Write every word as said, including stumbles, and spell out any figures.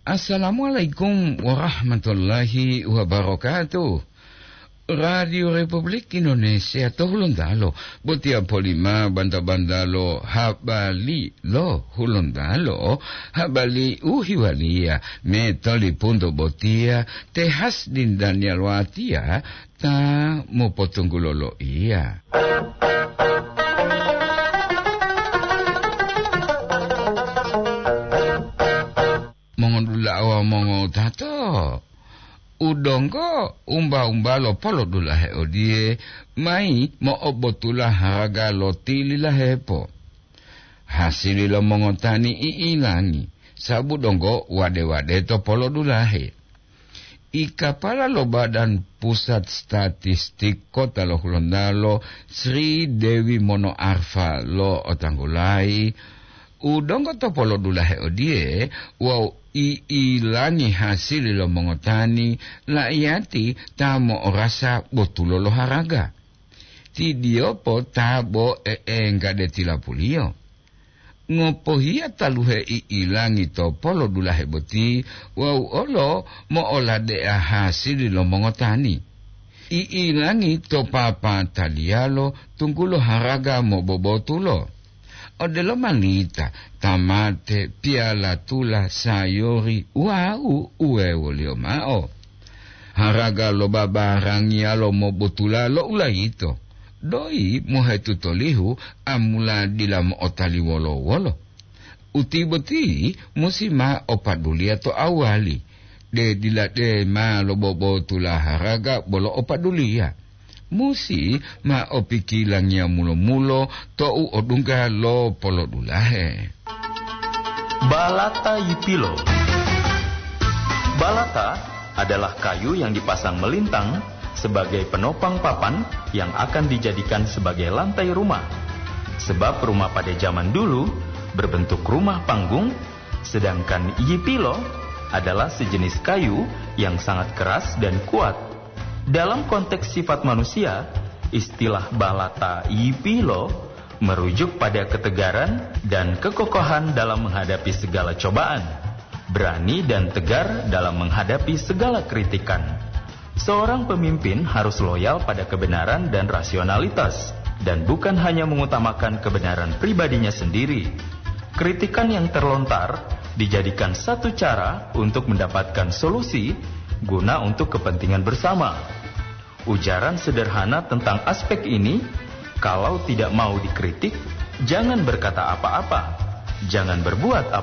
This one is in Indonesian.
Assalamualaikum warahmatullahi wabarakatuh. Radio Republik Indonesia to Hulundalo, botia polima banda-bandalo habali lo Hulundalo, habali uhiwalia, metoli punto botia, tehas din Daniel Watia, ta mo potunggulolo iya. Mongondula awa mongo tato. Udongo umba-umba lo polo dula he odie mai mo obotula haraga lo tili la hepo hasili lo mongotani iilangi sabu dongo wade-wade to polo dula he ikapala lo Badan Pusat Statistik Kota lo Hulundalo Sri Dewi Mono Arfa lo otanggulai udongo to polo dula he odie wow iilangi hasil lo mengotani la iati tamo rasa botulo lo haraga ti diopo tabo e enga de tilapulio ngopo hia taluhe iilangi to polo dula heboti wau olo mo olade a hasil lo mengotani iilangi to papa talialo tunggulo haraga mo bobotulo odelo manita, tamate, piala, tula, sayori, wau, ue wolio mao. Haraga lo babarangi alo mo botula lo ulaito. Doi mohe tutolihu amula dilam otali wolo wolo. Uti boti musima opadulia to awali. De dilade ma lo bobo tula haraga bolo opadulia. Musi ma opikilangnya mulo-mulo tou odungga lo polo dulahe. Balata Yipilo. Balata adalah kayu yang dipasang melintang sebagai penopang papan yang akan dijadikan sebagai lantai rumah. Sebab rumah pada zaman dulu berbentuk rumah panggung, sedangkan Yipilo adalah sejenis kayu yang sangat keras dan kuat. Dalam konteks sifat manusia, istilah balata Yipilo merujuk pada ketegaran dan kekokohan dalam menghadapi segala cobaan, berani dan tegar dalam menghadapi segala kritikan. Seorang pemimpin harus loyal pada kebenaran dan rasionalitas, dan bukan hanya mengutamakan kebenaran pribadinya sendiri. Kritikan yang terlontar dijadikan satu cara untuk mendapatkan solusi guna untuk kepentingan bersama. Ujaran sederhana tentang aspek ini, kalau tidak mau dikritik, jangan berkata apa-apa, jangan berbuat apa-apa.